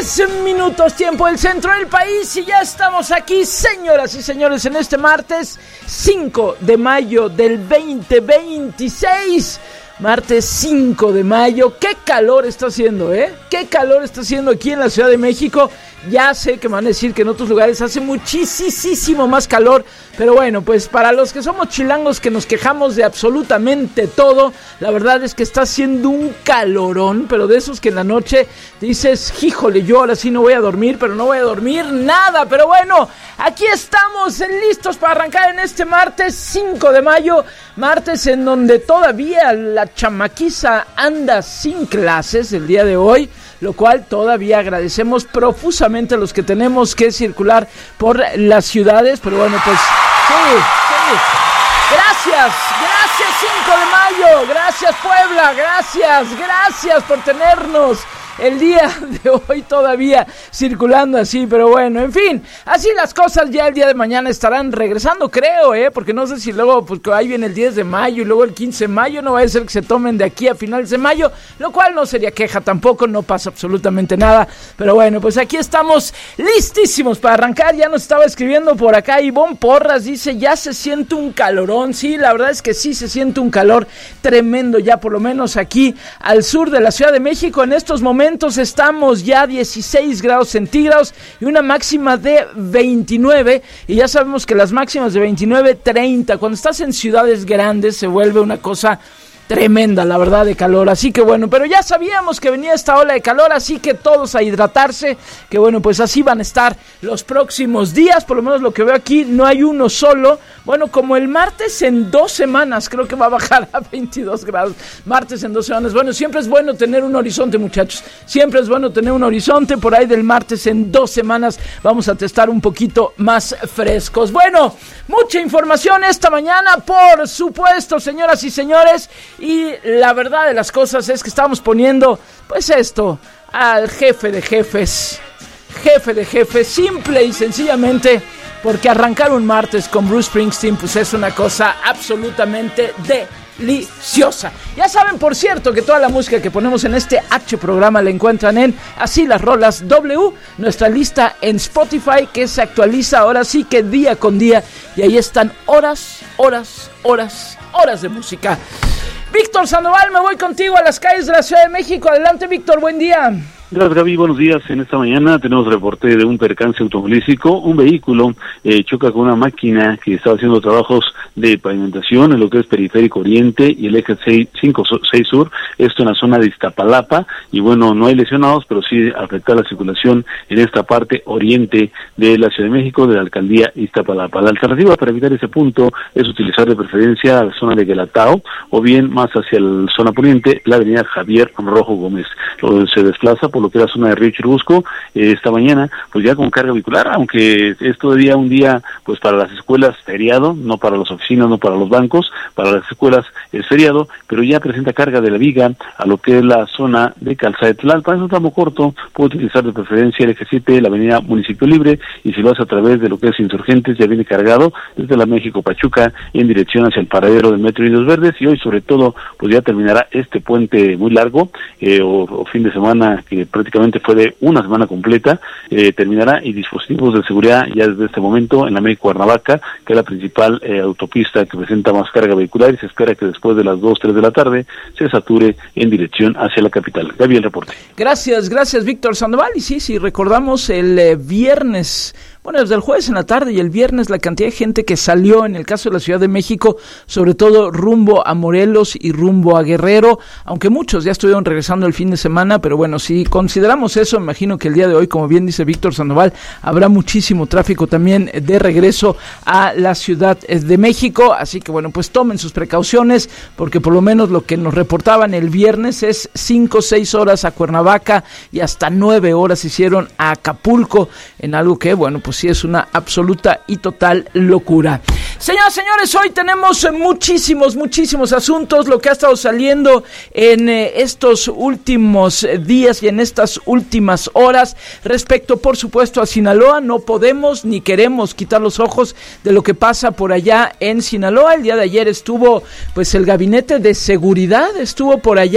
10 tiempo del centro del país y ya estamos aquí, señoras y señores, en este martes 5 de mayo del 2026. Martes 5 de mayo, qué calor está haciendo, qué calor está haciendo aquí en la Ciudad de México. Ya sé que me van a decir que en otros lugares hace muchísimo más calor, pero bueno, pues para los que somos chilangos que nos quejamos de absolutamente todo, la verdad es que está haciendo un calorón, pero de esos que en la noche dices, híjole, yo ahora sí no voy a dormir, pero no voy a dormir nada, pero bueno, aquí estamos listos para arrancar en este martes 5 de mayo, martes en donde todavía la chamaquiza anda sin clases el día de hoy, lo cual todavía agradecemos profusamente a los que tenemos que circular por las ciudades, pero bueno, pues sí. Gracias 5 de mayo, gracias Puebla, gracias por tenernos el día de hoy todavía circulando así, pero bueno, en fin, así las cosas. Ya el día de mañana estarán regresando, creo, porque no sé si luego, pues ahí viene el 10 de mayo y luego el 15 de mayo, no va a ser que se tomen de aquí a finales de mayo, lo cual no sería queja tampoco, no pasa absolutamente nada, pero bueno, pues aquí estamos listísimos para arrancar. Ya nos estaba escribiendo por acá Ivonne Porras, dice, ya se siente un calorón. Sí, la verdad es que sí se siente un calor tremendo, ya por lo menos aquí al sur de la Ciudad de México. En estos momentos estamos ya a 16 grados centígrados y una máxima de 29, y ya sabemos que las máximas de 29, 30, cuando estás en ciudades grandes se vuelve una cosa tremenda, la verdad, de calor. Así que bueno, pero ya sabíamos que venía esta ola de calor, así que todos a hidratarse, que bueno, pues así van a estar los próximos días. Por lo menos lo que veo aquí, no hay uno solo. Bueno, como el martes en 2 semanas creo que va a bajar a 22 grados. Martes en 2 semanas. Bueno, siempre es bueno tener un horizonte, muchachos. Siempre es bueno tener un horizonte. Por ahí del martes en 2 semanas vamos a testar un poquito más frescos. Bueno, mucha información esta mañana, por supuesto, señoras y señores. Y la verdad de las cosas es que estamos poniendo, pues esto, al jefe de jefes, simple y sencillamente, porque arrancar un martes con Bruce Springsteen, pues es una cosa absolutamente deliciosa. Ya saben, por cierto, que toda la música que ponemos en este programa la encuentran en Así las Rolas W, nuestra lista en Spotify, que se actualiza ahora sí que día con día, y ahí están horas de música. Víctor Sandoval, me voy contigo a las calles de la Ciudad de México. Adelante, Víctor, buen día. Gracias, Gaby, buenos días. En esta mañana tenemos reporte de un percance automovilístico. Un vehículo choca con una máquina que estaba haciendo trabajos de pavimentación en lo que es Periférico Oriente y el eje 56 Sur, esto en la zona de Iztapalapa, y bueno, no hay lesionados, pero sí afecta la circulación en esta parte oriente de la Ciudad de México, de la alcaldía Iztapalapa. La alternativa para evitar ese punto es utilizar de preferencia la zona de Guelatao, o bien más hacia la zona poniente, la avenida Javier Rojo Gómez. Se desplaza por lo que es la zona de Río Churubusco esta mañana, pues ya con carga vehicular, aunque es todavía un día, pues para las escuelas feriado, no para las oficinas, no para los bancos, para las escuelas es feriado, pero ya presenta carga de la viga a lo que es la zona de Calzada de Tlalpan. Es un tramo corto, puede utilizar de preferencia el eje 7, la avenida Municipio Libre, y si lo hace a través de lo que es Insurgentes, ya viene cargado desde la México Pachuca en dirección hacia el paradero del Metro Indios Verdes, y hoy sobre todo pues ya terminará este puente muy largo, o fin de semana que prácticamente fue de una semana completa, terminará, y dispositivos de seguridad ya desde este momento en la México Cuernavaca, que es la principal autopista que presenta más carga vehicular, y se espera que después de las 2-3 de la tarde se sature en dirección hacia la capital. Gaby, el reporte. Gracias Víctor Sandoval. Y sí, recordamos el viernes, bueno, desde el jueves en la tarde y el viernes, la cantidad de gente que salió en el caso de la Ciudad de México, sobre todo rumbo a Morelos y rumbo a Guerrero, aunque muchos ya estuvieron regresando el fin de semana, pero bueno, si consideramos eso, me imagino que el día de hoy, como bien dice Víctor Sandoval, habrá muchísimo tráfico también de regreso a la Ciudad de México, así que bueno, pues tomen sus precauciones, porque por lo menos lo que nos reportaban el viernes es 5-6 horas a Cuernavaca y hasta 9 horas hicieron a Acapulco, en algo que, bueno, pues sí es una absoluta y total locura. Señoras y señores, hoy tenemos muchísimos asuntos, lo que ha estado saliendo en estos últimos días y en estas últimas horas respecto, por supuesto, a Sinaloa. No podemos ni queremos quitar los ojos de lo que pasa por allá en Sinaloa. El día de ayer estuvo, pues, el gabinete de seguridad estuvo por allá